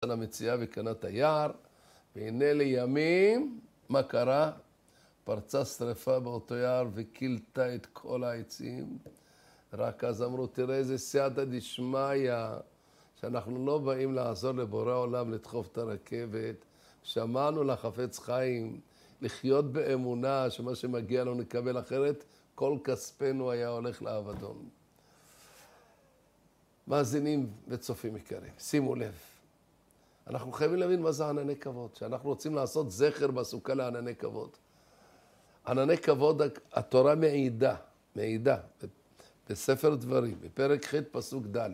על המציאה וקנה את היער, והנה לימים, מה קרה? פרצה שריפה באותו יער וכילתה את כל העצים. רק אז אמרו, תראה איזה סייעתא דשמיא, שאנחנו לא באים לעזור לבורא עולם לדחוף את הרכבת. שמענו לחפץ חיים, לחיות באמונה שמה שמגיע לו נקבל, אחרת כל כספנו היה הולך לאבדון. מאזינים וצופים יקרים, שימו לב. אנחנו חייבים להבין מה זה ענני כבוד, שאנחנו רוצים לעשות זכר בסוכה לענני כבוד. ענני כבוד, התורה מעידה, בספר דברים, בפרק ח' פסוק ד'.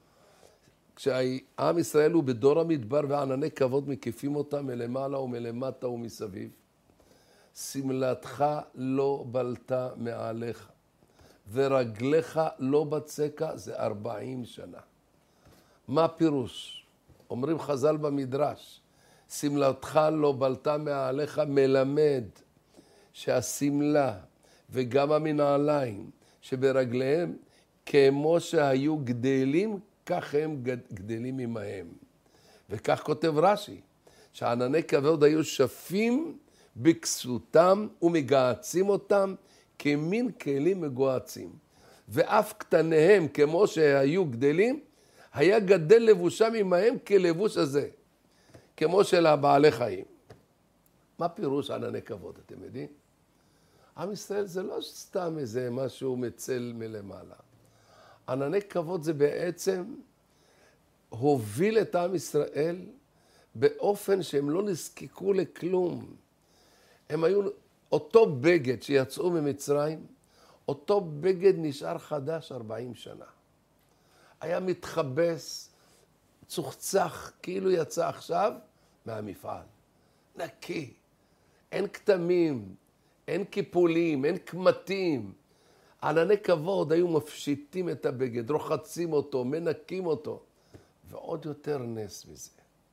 כשהעם ישראל הוא בדור המדבר וענני כבוד מקיפים אותם מלמעלה ומלמטה ומסביב, סמלתך לא בלטה מעליך, ורגליך לא בצקה, זה 40 שנה. מה פירוש? אומרים חז"ל במדרש, סמלתך לא בלטה מעליך מלמד שהסמלה וגם המנעליים שברגליהם כמו שהיו גדלים, כך הם גדלים עמהם. וכך כותב רש"י, שענני כבוד היו שפים בכסותם ומגעצים אותם כמין כלים מגועצים. ואף קטניהם כמו שהיו גדלים, היה גדל לבושם עמהם כלבוש הזה, כמו של הבעלי חיים. מה פירוש ענני כבוד, אתם יודעים? עם ישראל זה לא סתם איזה משהו מצל מלמעלה. ענני כבוד זה בעצם הוביל את עם ישראל באופן שהם לא נזקקו לכלום. הם היו אותו בגד שיצאו ממצרים, אותו בגד נשאר חדש 40 שנה. היה מתחבס, צוחצח, כאילו יצא עכשיו מהמפעל. נקי, אין כתמים, אין קיפולים, אין קמטים. ענני כבוד היו מפשיטים את הבגד, רוחצים אותו, מנקים אותו. ועוד יותר נס מזה.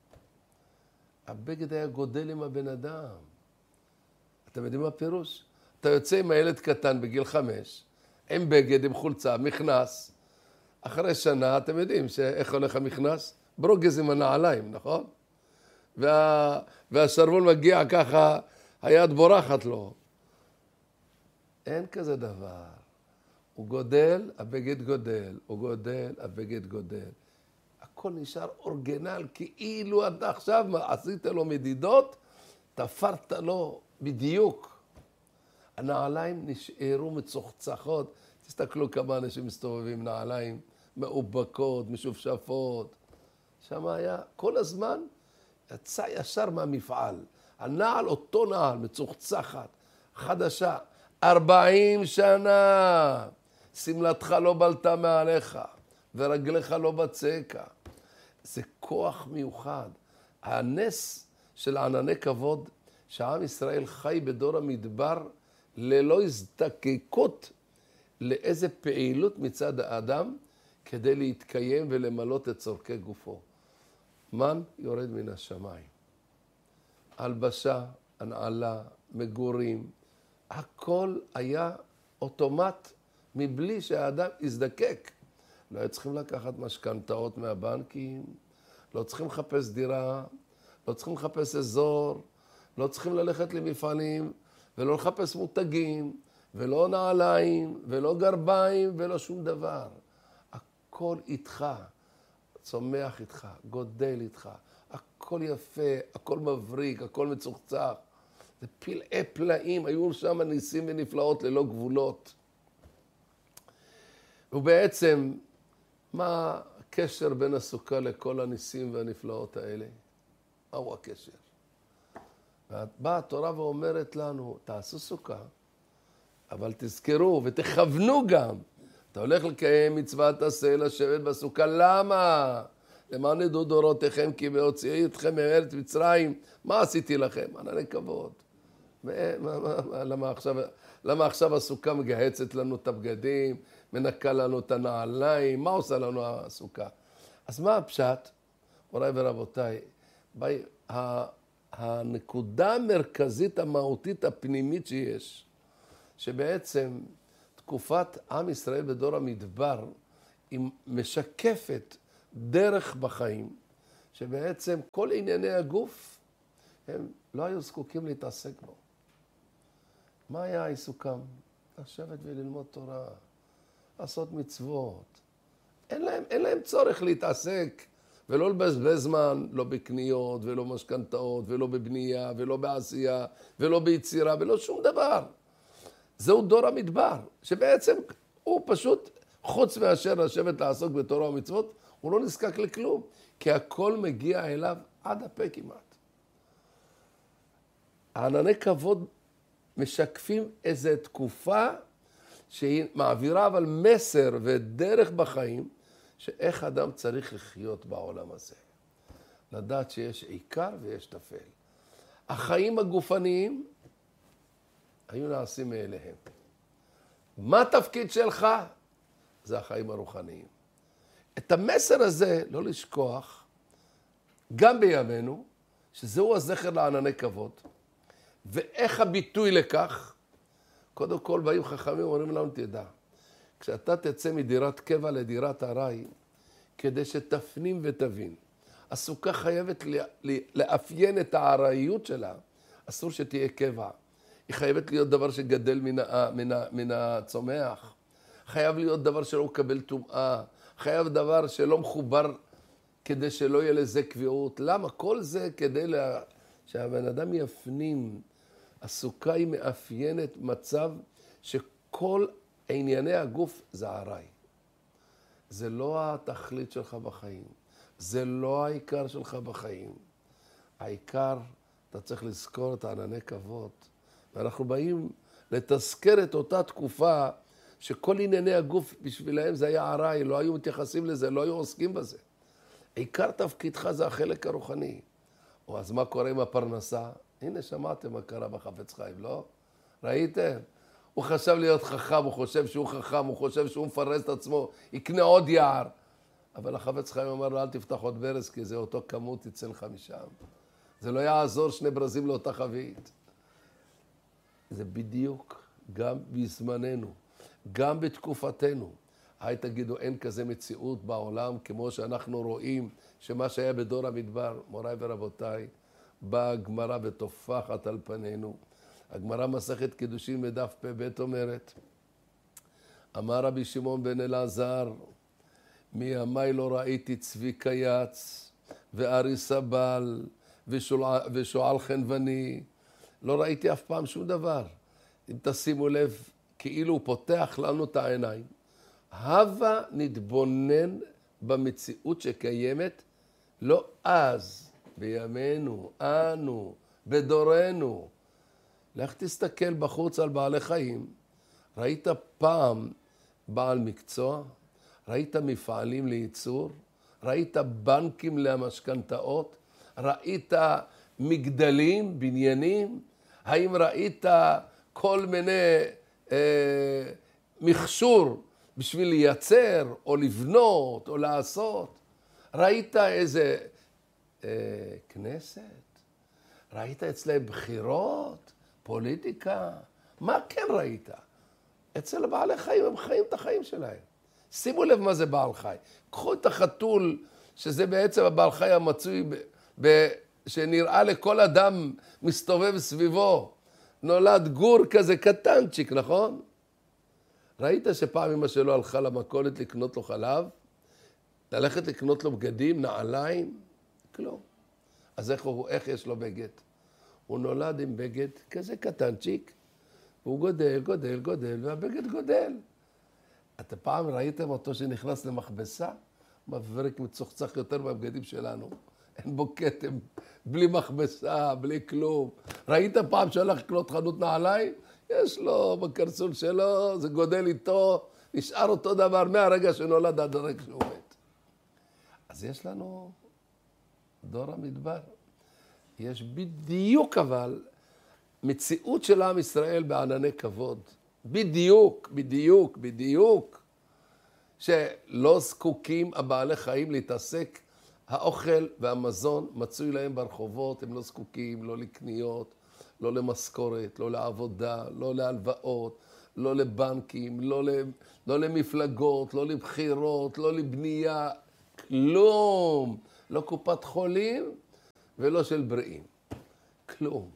הבגד היה גודל עם הבן אדם. אתם יודעים מה הפירוש? אתה יוצא עם הילד קטן בגיל 5, עם בגד, עם חולצה, מכנס. אחרי שנה, אתם יודעים איך הולך המכנס? ברוגז עם הנעליים, נכון? והשרוול מגיע ככה, היד בורחת לו. אין כזה דבר. הוא גודל, הבגד גודל. הוא גודל, הבגד גודל. הכל נשאר אורגנל, כאילו אתה עכשיו עשית לו מדידות, תפרת לו בדיוק. הנעליים נשארו מצוחצחות. תסתכלו כמה אנשים מסתובבים נעליים מאובקות, משופשפות. שם היה כל הזמן יצא ישר מהמפעל. הנעל, אותו נעל, מצוחצחת, חדשה. 40 שנה. סמלתך לא בלטה מעליך, ורגליך לא בצקה. זה כוח מיוחד. הנס של ענני כבוד, שעם ישראל חי בדור המדבר, ללא הזדקקות לאיזה פעילות מצד האדם, כדי להתקיים ולמלות את צורכי גופו. מן יורד מן השמיים. הלבשה, הנעלה, מגורים, הכל היה אוטומט מבלי שהאדם יזדקק. לא היו צריכים לקחת משכנתאות מהבנקים, לא צריכים לחפש דירה, לא צריכים לחפש אזור, לא צריכים ללכת למפעלים, ולא לחפש מותגים, ולא נעליים, ולא גרביים, ולא שום דבר. הכל איתך, צומח איתך, גודל איתך, הכל יפה, הכל מבריק, הכל מצוחצח. זה פלאי פלאים, היו שם ניסים ונפלאות ללא גבולות. ובעצם, מה הקשר בין הסוכה לכל הניסים והנפלאות האלה? מהו הקשר? באה התורה ואומרת לנו, תעשו סוכה, אבל תזכרו ותכוונו גם. אתה הולך לקיים מצוות עשה לשבת בסוכה, למה? למען ידעו דורותיכם כי בהוציאי אתכם מארץ מצרים, מה עשיתי לכם? ענני כבוד. למה עכשיו הסוכה מגהצת לנו את הבגדים, מנקה לנו את הנעליים, מה עושה לנו הסוכה? אז מה הפשט? מוריי ורבותיי, הנקודה המרכזית המהותית הפנימית שיש, שבעצם תקופת עם ישראל בדור המדבר, היא משקפת דרך בחיים, שבעצם כל ענייני הגוף, הם לא היו זקוקים להתעסק בו. מה היה עיסוקם? לשבת וללמוד תורה, לעשות מצוות. אין להם צורך להתעסק ולא לבזבז זמן, לא בקניות ולא משכנתאות ולא בבנייה ולא בעשייה ולא ביצירה ולא שום דבר. זהו דור המדבר, שבעצם הוא פשוט, חוץ מאשר לשבת לעסוק בתורה ומצוות, הוא לא נזקק לכלום, כי הכל מגיע אליו עד הפה כמעט. הענני כבוד משקפים איזו תקופה שהיא מעבירה אבל מסר ודרך בחיים, שאיך אדם צריך לחיות בעולם הזה. לדעת שיש עיקר ויש תפל. החיים הגופניים היו נעשים מאליהם. מה התפקיד שלך? זה החיים הרוחניים. את המסר הזה לא לשכוח, גם בימינו, שזהו הזכר לענני כבוד. ואיך הביטוי לכך? קודם כל, באים חכמים אומרים לנו, תדע, כשאתה תצא מדירת קבע לדירת ארעי, כדי שתפנים ותבין, הסוכה חייבת לאפיין את הארעיות שלה, אסור שתהיה קבע. היא חייבת להיות דבר שגדל מן הצומח. חייב להיות דבר שלא מקבל טומאה. חייב דבר שלא מחובר כדי שלא יהיה לזה קביעות. למה? כל זה כדי שהבן אדם יפנים. הסוכה היא מאפיינת מצב שכל ענייני הגוף זה ארעי. זה לא התכלית שלך בחיים. זה לא העיקר שלך בחיים. העיקר, אתה צריך לזכור את הענני כבוד. ואנחנו באים לתזכר את אותה תקופה שכל ענייני הגוף בשבילהם זה היה ארעי, לא היו מתייחסים לזה, לא היו עוסקים בזה. עיקר תפקידך זה החלק הרוחני. או אז מה קורה עם הפרנסה? הנה שמעתם מה קרה בחפץ חיים, לא? ראיתם? הוא חשב להיות חכם, הוא חושב שהוא חכם, הוא חושב שהוא מפרס את עצמו, יקנה עוד יער. אבל החפץ חיים אמר לו, אל תפתח עוד ברז, כי זה אותו כמות יצא לך משם. זה לא יעזור שני ברזים לאותה חבית. זה בדיוק, גם בזמננו, גם בתקופתנו. היי תגידו, אין כזה מציאות בעולם, כמו שאנחנו רואים, שמה שהיה בדור המדבר, מוריי ורבותיי, באה הגמרא ותופחת על פנינו. הגמרא מסכת קידושין בדף פ"ב אומרת, אמר רבי שמעון בן אלעזר, מימיי לא ראיתי צבי קייץ, וארי סבל, ושועל חנווני, לא ראיתי אף פעם שום דבר. אם תשימו לב, כאילו הוא פותח לנו את העיניים. הווה נתבונן במציאות שקיימת, לא אז, בימינו, אנו, בדורנו. לך תסתכל בחוץ על בעלי חיים. ראית פעם בעל מקצוע? ראית מפעלים לייצור? ראית בנקים למשכנתאות? ראית מגדלים, בניינים? האם ראית כל מיני מכשור בשביל לייצר או לבנות או לעשות? ראית איזה כנסת? ראית אצלהם בחירות? פוליטיקה? מה כן ראית? אצל בעלי חיים הם חיים את החיים שלהם. שימו לב מה זה בעל חי. קחו את החתול, שזה בעצם הבעל חי המצוי שנראה לכל אדם מסתובב סביבו. נולד גור כזה קטנצ'יק, נכון? ראית שפעם אמא שלו הלכה למכולת לקנות לו חלב? ללכת לקנות לו בגדים, נעליים? כלום. אז איך יש לו בגד? הוא נולד עם בגד כזה קטנצ'יק, והוא גודל, והבגד גודל. אתם פעם ראיתם אותו שנכנס למכבסה? מבריק מצוחצח יותר מהבגדים שלנו. אין בו כתם, בלי מכבסה, בלי כלום. ראית פעם שהלך לקנות חנות נעליים? יש לו בקרסול שלו, זה גודל איתו, נשאר אותו דבר מהרגע שנולד עד הרגע שהוא מת. אז יש לנו דור המדבר. יש בדיוק אבל מציאות של עם ישראל בענני כבוד. בדיוק. שלא זקוקים הבעלי חיים להתעסק. האוכל והמזון מצוי להם ברחובות, הם לא זקוקים, לא לקניות, לא למשכורת, לא לעבודה, לא להלוואות, לא לבנקים, לא למפלגות, לא לבחירות, לא לבנייה, כלום. לא קופת חולים ולא של בריאים. כלום.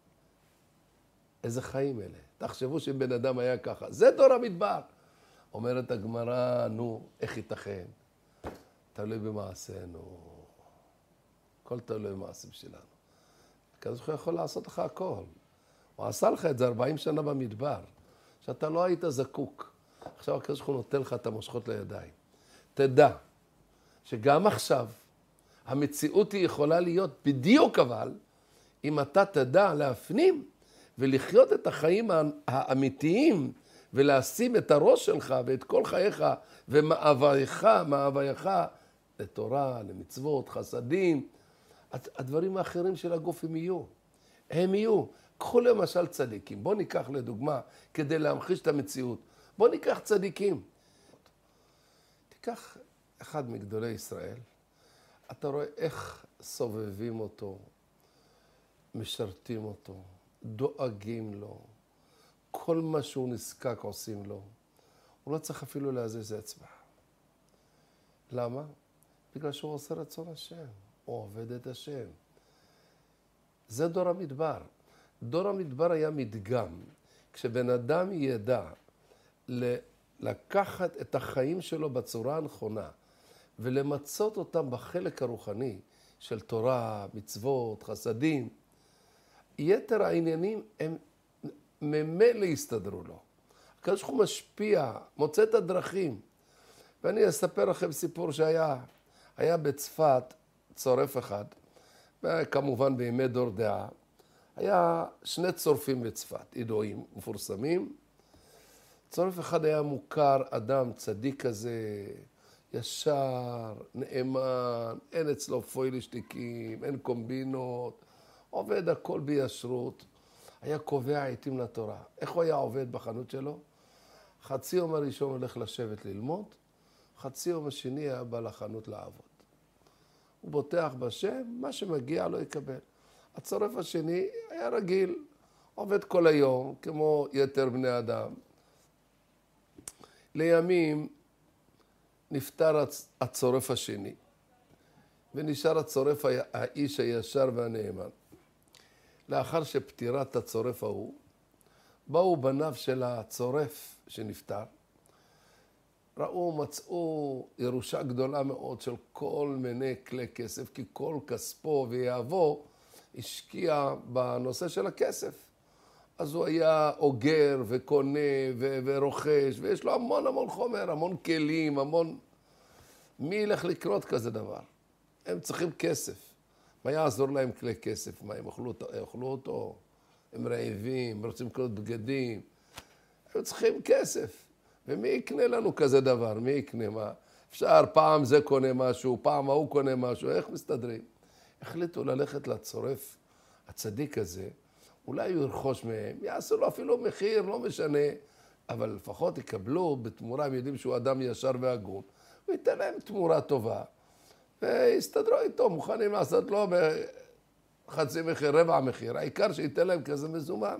איזה חיים אלה. תחשבו שאם בן אדם היה ככה. זה דור המדבר. אומרת הגמרא, נו, איך ייתכן? תלוי במעשינו. הכל תלוי במעשים שלנו. הקדוש ברוך הוא יכול לעשות לך הכל. הוא עשה לך את זה 40 שנה במדבר, שאתה לא היית זקוק. עכשיו הקדוש ברוך הוא נותן לך את המושכות לידיים. תדע שגם עכשיו המציאות היא יכולה להיות בדיוק אבל, אם אתה תדע להפנים ולחיות את החיים האמיתיים, ולשים את הראש שלך ואת כל חייך ומאווייך לתורה, למצוות, חסדים, הדברים האחרים של הגוף הם יהיו. הם יהיו. קחו למשל צדיקים. בוא ניקח לדוגמה, כדי להמחיש את המציאות. בוא ניקח צדיקים. תיקח אחד מגדולי ישראל, אתה רואה איך סובבים אותו, משרתים אותו, דואגים לו, כל מה שהוא נזקק עושים לו. הוא לא צריך אפילו להזיז אצבע. למה? בגלל שהוא עושה רצון השם. הוא עובד את השם. זה דור המדבר. דור המדבר היה מדגם. כשבן אדם ידע לקחת את החיים שלו בצורה הנכונה, ולמצות אותם בחלק הרוחני של תורה, מצוות, חסדים, יתר העניינים הם ממילא יסתדרו לו. הקדוש ברוך הוא משפיע, מוצא את הדרכים. ואני אספר לכם סיפור היה בצפת צורף אחד, וכמובן בימי דור דעה, היה שני צורפים בצפת, ידועים, מפורסמים. צורף אחד היה מוכר, אדם צדיק כזה, ישר, נאמן, אין אצלו פוילשטיקים, אין קומבינות, עובד הכל בישרות. היה קובע עיתים לתורה. איך הוא היה עובד בחנות שלו? חצי יום הראשון הולך לשבת ללמוד, חצי יום השני היה בא לחנות לעבוד. הוא בוטח בשם, מה שמגיע לו יקבל. הצורף השני היה רגיל, עובד כל היום, כמו יתר בני אדם. לימים נפטר הצורף השני, ונשאר הצורף האיש הישר והנאמן. לאחר שפטירת הצורף ההוא, באו בניו של הצורף שנפטר, מצאו ירושה גדולה מאוד של כל מיני כלי כסף, כי כל כספו ויהבו השקיע בנושא של הכסף. אז הוא היה אוגר וקונה ורוכש, ויש לו המון חומר, המון כלים, מי ילך לקנות כזה דבר? הם צריכים כסף. מה יעזור להם כלי כסף? מה, הם אוכלו אותו? הם רעבים, רוצים לקנות בגדים. הם צריכים כסף. ומי יקנה לנו כזה דבר? מי יקנה מה? אפשר, פעם זה קונה משהו, פעם ההוא קונה משהו, איך מסתדרים? החליטו ללכת לצורף הצדיק הזה, אולי הוא ירכוש מהם, יעשו לו אפילו מחיר, לא משנה, אבל לפחות יקבלו בתמורה, הם יודעים שהוא אדם ישר והגון, הוא ייתן להם תמורה טובה, ויסתדרו איתו, מוכנים לעשות לו בחצי מחיר, רבע מחיר, העיקר שייתן להם כזה מזומן.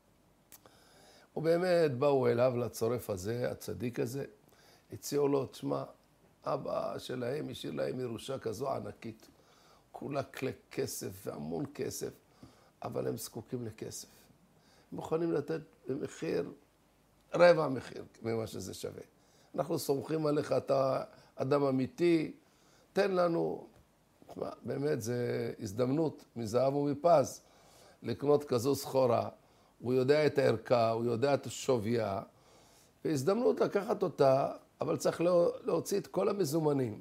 ובאמת באו אליו לצורף הזה, הצדיק הזה, הציעו לו, תשמע, אבא שלהם השאיר להם ירושה כזו ענקית, כולה כלי כסף והמון כסף, אבל הם זקוקים לכסף. הם מוכנים לתת במחיר, רבע מחיר ממה שזה שווה. אנחנו סומכים עליך, אתה אדם אמיתי, תן לנו, תשמע, באמת זה הזדמנות מזהב ומפז לקנות כזו סחורה, הוא יודע את הערכה, הוא יודע את השוויה, והזדמנות לקחת אותה, אבל צריך להוציא את כל המזומנים.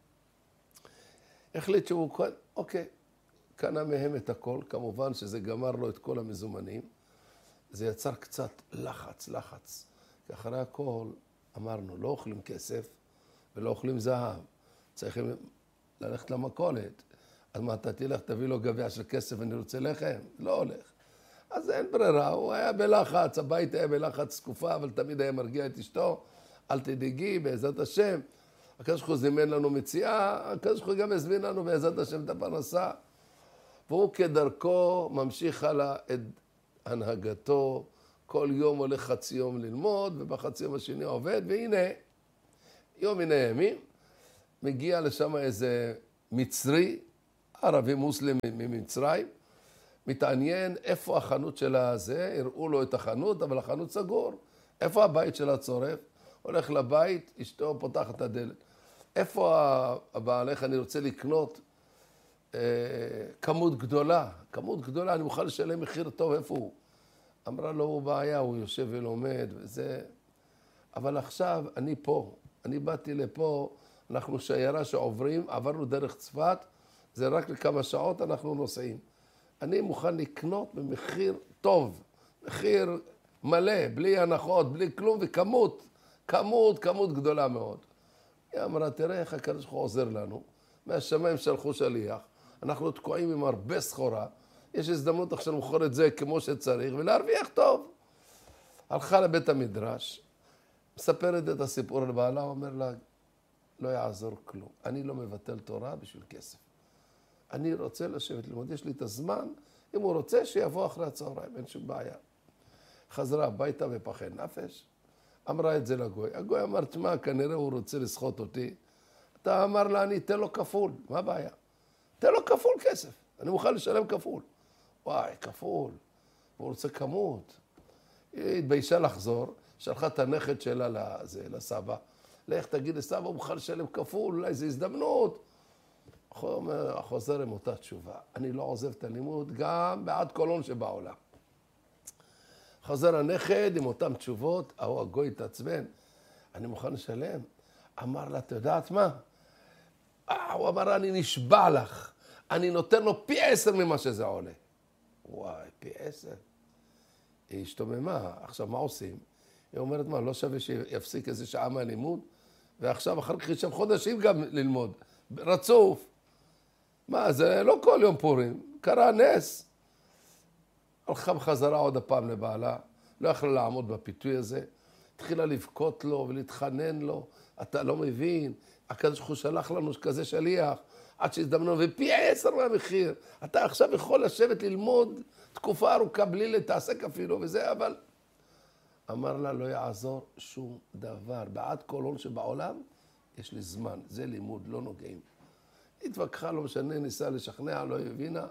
החליט שהוא, אוקיי, קנה מהם את הכל, כמובן שזה גמר לו את כל המזומנים, זה יצר קצת לחץ. כי אחרי הכל אמרנו, לא אוכלים כסף ולא אוכלים זהב, צריכים ללכת למכולת. אז מה, אתה תלך, תביא לו גביע של כסף ואני רוצה לחם? לא הולך. אז אין ברירה, הוא היה בלחץ, הבית היה בלחץ תקופה, אבל תמיד היה מרגיע את אשתו, אל תדאגי, בעזרת השם. הקדוש ברוך הוא זימן לנו מציאה, הקדוש ברוך הוא גם הזמין לנו בעזרת השם את הפרנסה. והוא כדרכו ממשיך הלאה את הנהגתו, כל יום הולך חצי יום ללמוד, ובחצי יום השני עובד, והנה, יום מן הימים, מגיע לשם איזה מצרי, ערבי מוסלמי ממצרים, מתעניין איפה החנות של הזה, הראו לו את החנות, אבל החנות סגור. איפה הבית של הצורף? הולך לבית, אשתו פותחת את הדלת. איפה הבעלך? אני רוצה לקנות כמות גדולה, אני מוכן לשלם מחיר טוב, איפה הוא? אמרה לו, הוא בעיה, הוא יושב ולומד וזה. אבל עכשיו אני פה, אני באתי לפה, אנחנו שיירה שעוברים, עברנו דרך צפת, זה רק לכמה שעות אנחנו נוסעים. אני מוכן לקנות במחיר טוב, מחיר מלא, בלי הנחות, בלי כלום, וכמות גדולה מאוד. היא אמרה, תראה איך הקדוש ברוך הוא עוזר לנו, מהשמיים שלחו שליח, אנחנו תקועים עם הרבה סחורה, יש הזדמנות עכשיו למכור את זה כמו שצריך, ולהרוויח טוב. הלכה לבית המדרש, מספרת את הסיפור לבעלה, אומר לה, לא יעזור כלום, אני לא מבטל תורה בשביל כסף. אני רוצה לשבת ללמוד, יש לי את הזמן, אם הוא רוצה שיבוא אחרי הצהריים, אין שום בעיה. חזרה הביתה בפחי נפש, אמרה את זה לגוי. הגוי אמר, תשמע, כנראה הוא רוצה לסחוט אותי. אתה אמר לה, אני אתן לו כפול, מה הבעיה? תן לו כפול כסף, אני מוכן לשלם כפול. וואי, כפול, הוא רוצה כמות. היא התביישה לחזור, שלחה את הנכד שלה לסבא. לך תגיד לסבא, הוא מוכן לשלם כפול, אולי זו הזדמנות. חוזר עם אותה תשובה, אני לא עוזב את הלימוד גם בעד כל הון שבעולם. חוזר הנכד עם אותם תשובות, הגוי התעצבן, אני מוכן לשלם. אמר לה, אתה יודעת מה? הוא אמר, אני נשבע לך, אני נותן לו פי 10 ממה שזה עולה. וואי, פי 10? היא השתוממה, עכשיו מה עושים? היא אומרת, מה, לא שווה שיפסיק איזה שעה מהלימוד? ועכשיו אחר כך יש שם חודשים גם ללמוד, רצוף. מה, זה לא כל יום פורים, קרה נס. הלכה בחזרה עוד הפעם לבעלה, לא יכלה לעמוד בפיתוי הזה, התחילה לבכות לו ולהתחנן לו, אתה לא מבין, הקדוש ברוך הוא שלח לנו כזה שליח, עד שהזדמנו, ופי 10 מהמחיר, אתה עכשיו יכול לשבת ללמוד תקופה ארוכה בלי להתעסק אפילו וזה, אבל אמר לה, לא יעזור שום דבר, בעד כל הון שבעולם, יש לי זמן, זה לימוד, לא נוגעים. התווכחה, לא משנה, ניסה לשכנע, לא הבינה.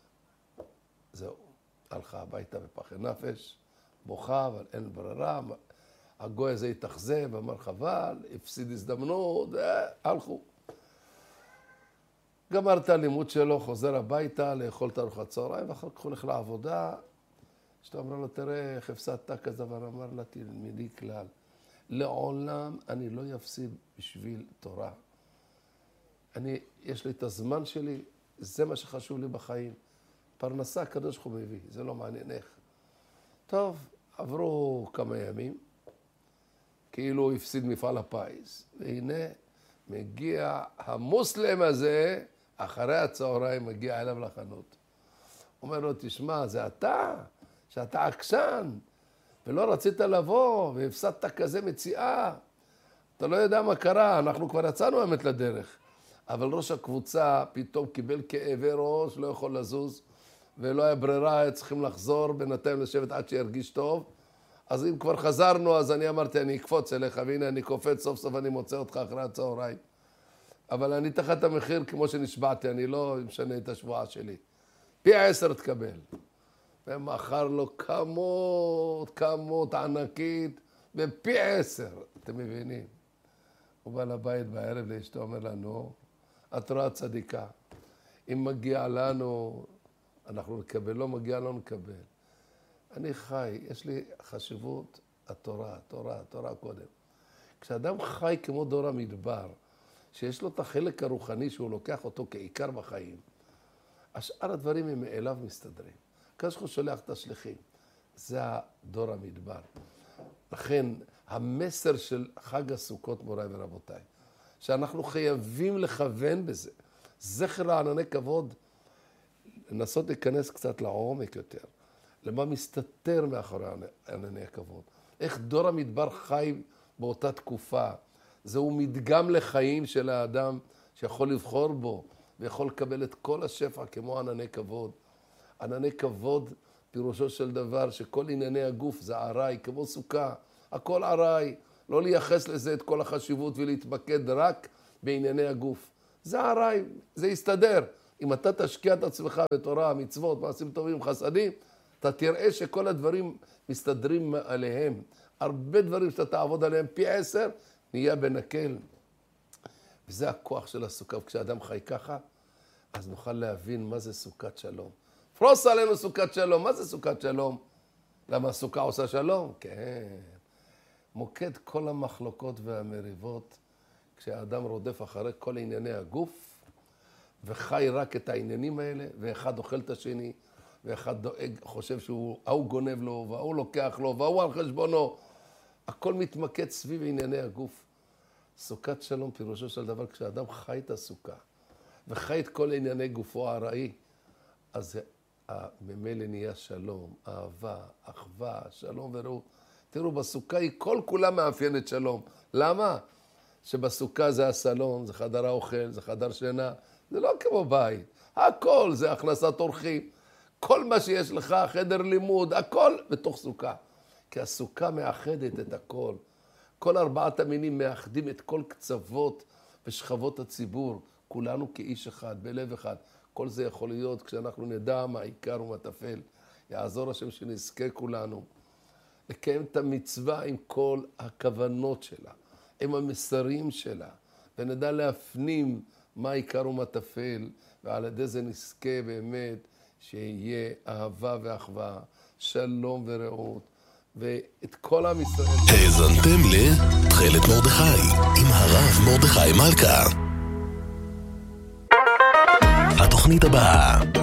זהו, הלכה הביתה בפחי נפש, בוכה, אבל אין ברירה. הגוי הזה התאכזב, אמר חבל, הפסיד הזדמנות, הלכו. גמר את הלימוד שלו, חוזר הביתה, לאכול את ארוחת צהריים, ואחר כך הולך לעבודה. אשתו אמרה לו, תראה איך הפסדת כזה דבר, אמר לה, תלמידי כלל. לעולם אני לא אפסיד בשביל תורה. יש לי את הזמן שלי, זה מה שחשוב לי בחיים. פרנסה הקדוש ברוך הוא מביא, זה לא מעניין איך. טוב, עברו כמה ימים, כאילו הוא הפסיד מפעל הפיס, והנה מגיע המוסלם הזה, אחרי הצהריים מגיע אליו לחנות. אומר לו, תשמע, זה אתה, שאתה עקשן, ולא רצית לבוא, והפסדת כזה מציאה. אתה לא יודע מה קרה, אנחנו כבר יצאנו האמת לדרך. אבל ראש הקבוצה פתאום קיבל כאבי ראש, לא יכול לזוז, ולא היה ברירה, צריכים לחזור, בינתיים לשבת עד שירגיש טוב. אז אם כבר חזרנו, אז אני אמרתי, אני אקפוץ אליך, והנה אני קופץ, סוף סוף אני מוצא אותך אחרי הצהריים. אבל אני תחת המחיר כמו שנשבעתי, אני לא משנה את השבועה שלי. פי 10 תקבל. ומחר לו כמות ענקית, בפי 10, אתם מבינים? הוא בא לבית בערב לאשתו, אומר לנו, את רואה צדיקה, אם מגיע לנו, אנחנו נקבל, לא מגיע לנו נקבל. אני חי, יש לי חשיבות התורה קודם. כשאדם חי כמו דור המדבר, שיש לו את החלק הרוחני שהוא לוקח אותו כעיקר בחיים, השאר הדברים הם מאליו מסתדרים. הקדוש ברוך הוא שולח את השליחים. זה הדור המדבר. לכן, המסר של חג הסוכות, מוריי ורבותיי, שאנחנו חייבים לכוון בזה. זכר לענני כבוד, לנסות להיכנס קצת לעומק יותר. למה מסתתר מאחורי ענני הכבוד. איך דור המדבר חי באותה תקופה. זהו מדגם לחיים של האדם שיכול לבחור בו, ויכול לקבל את כל השפע כמו ענני כבוד. ענני כבוד, פירושו של דבר, שכל ענייני הגוף זה עראי, כמו סוכה. הכל עראי, לא לייחס לזה את כל החשיבות ולהתמקד רק בענייני הגוף. זה הרעי, זה יסתדר. אם אתה תשקיע את עצמך בתורה, מצוות, מעשים טובים, חסדים, אתה תראה שכל הדברים מסתדרים עליהם. הרבה דברים שאתה תעבוד עליהם פי 10, נהיה בנקל. וזה הכוח של הסוכה. וכשאדם חי ככה, אז נוכל להבין מה זה סוכת שלום. פרוס עלינו סוכת שלום. מה זה סוכת שלום? למה הסוכה עושה שלום? כן. מוקד כל המחלוקות והמריבות, כשהאדם רודף אחרי כל ענייני הגוף, וחי רק את העניינים האלה, ואחד אוכל את השני, ואחד דואג, חושב שהוא גונב לו, והוא לוקח לו, והוא על חשבונו. הכל מתמקד סביב ענייני הגוף. סוכת שלום פירושו של דבר, כשאדם חי את הסוכה, וחי את כל ענייני גופו הרעי, אז ממילא נהיה שלום, אהבה, אחווה, שלום ורעות. תראו, בסוכה היא כל כולה מאפיינת שלום. למה? שבסוכה זה הסלון, זה חדר האוכל, זה חדר שינה, זה לא כמו בית. הכל זה הכנסת אורחים. כל מה שיש לך, חדר לימוד, הכל בתוך סוכה. כי הסוכה מאחדת את הכל. כל ארבעת המינים מאחדים את כל קצוות ושכבות הציבור. כולנו כאיש אחד, בלב אחד. כל זה יכול להיות כשאנחנו נדע מה עיקר ומה טפל. יעזור השם שנזכה כולנו. לקיים את המצווה עם כל הכוונות שלה, עם המסרים שלה, ונדע להפנים מה עיקר ומה טפל, ועל ידי זה נזכה באמת שיהיה אהבה ואחווה, שלום ורעות, ואת כל עם ישראל. האזנתם לתכלת מרדכי עם הרב מרדכי מלכה. התוכנית הבאה